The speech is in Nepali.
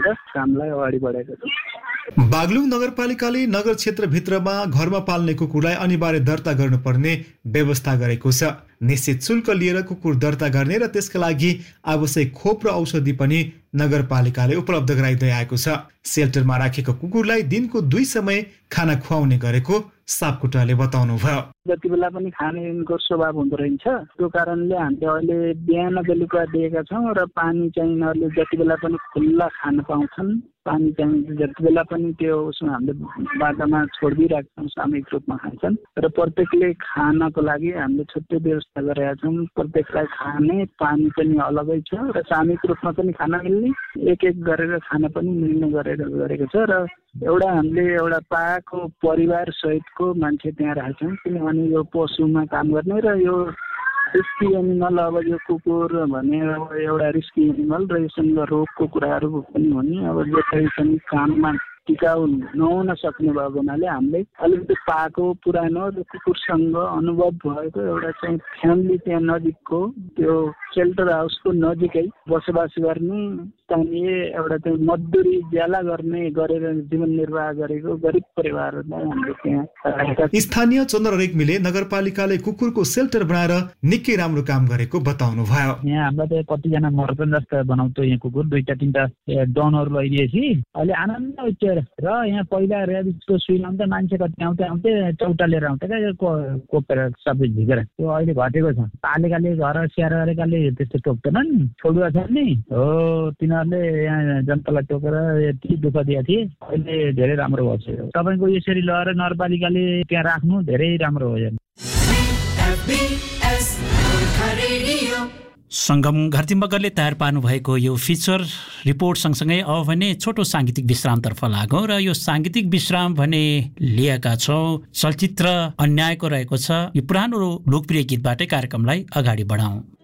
गरेर कामलाई अगाडि बढाएको छ। बागलुङ नगरपालिकाले नगर क्षेत्रभित्रमा घरमा पाल्ने कुकुरलाई अनिवार्य दर्ता गर्नुपर्ने व्यवस्था गरेको छ। निश्चित शुल्क लिएर कुकुर दर्ता गर्ने र त्यसका लागि आवश्यक खोप र औषधि पनि नगरपालिकाले उपलब्ध गराइदै आएको छ। सेल्टरमा राखेको कुकुरलाई दिनको 2 समय खाना खुवाउने गरेको सापकोटाले बताउनु भयो। जति बेला पनि खाने यिनको स्वभाव हुँदो रहेछ, त्यो कारणले हामीले अहिले बिहान बेलुका दिएका छौँ र पानी चाहिँ यिनीहरूले जति बेला पनि खुल्ला खान पाउँछन्। पानी चाहिँ जति बेला पनि त्यो उसमा हामीले बाटोमा छोडिदिइरहेका छौँ, सामूहिक रूपमा खान्छन् र प्रत्येकले खानको लागि हामीले छुट्टै व्यवस्था गरेका छौँ। प्रत्येकलाई खाने पानी पनि अलगै छ र सामूहिक रूपमा पनि खाना मिल्ने, एक गरेर खाना पनि मिल्ने गरेको छ। र हामीले पाएको परिवार सहितको मान्छे त्यहाँ राख्छौँ, किनभने यो पशुमा काम गर्ने र यो रिस्की एनिमल, अब यो कुकुर भने एउटा रिस्की एनिमल र योसँग रोगको कुराहरू पनि हुने, अब जसरी काममा टिकाउ नहुन सक्ने भएको हुनाले हामीले अलिकति पाएको पुरानो र कुकुरसँग अनुभव भएको एउटा चाहिँ फ्यामिली त्यहाँ नजिकको त्यो सेल्टर हाउसको नजिकै बसोबास गर्ने स्थानीय एउटा चाहिँ मजदुरी ज्याला गरेर जीवन निर्वाह गरेको गरिब परिवारहरूलाई हामीले त्यहाँ। स्थानीय चन्द्र रेग्मीले नगरपालिकाले कुकुरको सेल्टर बनाएर निकै राम्रो काम गरेको बताउनु भयो। यहाँ हामीलाई त कतिजना मर्छन् जस्तो बनाउँछ यहाँ कुकुर, 2-3टा डनहरू लैदिएपछि अहिले आनन्द हुन्छ। र यहाँ पहिला रेबिसको सुई लाउँदा मान्छे कति आउँथे चौटा लिएर आउँथे क्या, कोपेर सबै झिकेर, त्यो अहिले घटेको छ। पालेकाले घर स्याहार गरेकाले त्यस्तो टोक्दैनन्, छोडुवा छ नि हो, तिनीहरूले यहाँ जनतालाई टोकेर यति दुःख दिएको थिए। अहिले धेरै राम्रो भएको छ तपाईँको यसरी लगेर नगरपालिकाले त्यहाँ राख्नु धेरै राम्रो हो। सङ्गम घरती मगरले तयार पार्नु भएको यो फिचर रिपोर्ट सँगसँगै अब भने छोटो साङ्गीतिक विश्रामतर्फ लागौँ र यो साङ्गीतिक विश्राम भने लिएका छौँ चलचित्र अन्यायको रहेको छ। यो पुरानो लोकप्रिय गीतबाटै कार्यक्रमलाई अगाडि बढाउँ।